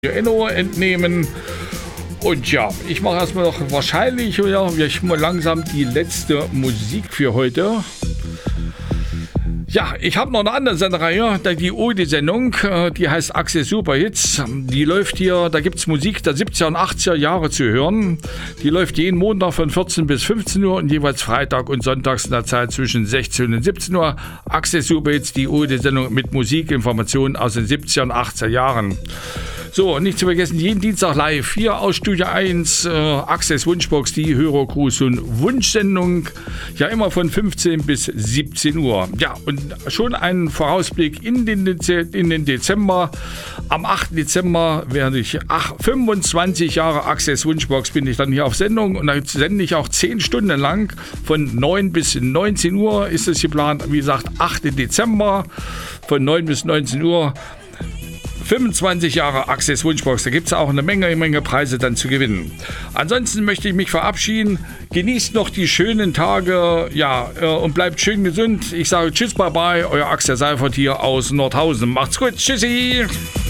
Enno entnehmen. Und ja, ich mache erstmal noch wahrscheinlich, ja, wir mal langsam die letzte Musik für heute. Ja, ich habe noch eine andere Sendereihe, die Oldie-Sendung, die heißt Axel Superhits. Die läuft hier, da gibt es Musik der 70er und 80er Jahre zu hören. Die läuft jeden Montag von 14 bis 15 Uhr und jeweils Freitag und Sonntags in der Zeit zwischen 16 und 17 Uhr. Axel Superhits, die Oldie-Sendung mit Musikinformationen aus den 70er und 80er Jahren. So, und nicht zu vergessen, jeden Dienstag live hier aus Studio 1, Axels Wunschbox, die Hörergruß und Wunschsendung. Ja, immer von 15 bis 17 Uhr. Ja, und schon ein Vorausblick in den Dezember. Am 8. Dezember werde ich 25 Jahre Axels Wunschbox bin ich dann hier auf Sendung. Und dann sende ich auch 10 Stunden lang. Von 9 bis 19 Uhr ist es geplant. Wie gesagt, 8. Dezember von 9 bis 19 Uhr. 25 Jahre Axels Wunschbox, da gibt es auch eine Menge Preise dann zu gewinnen. Ansonsten möchte ich mich verabschieden. Genießt noch die schönen Tage, ja, und bleibt schön gesund. Ich sage Tschüss, bye bye, euer Axel Seifert hier aus Nordhausen. Macht's gut, tschüssi!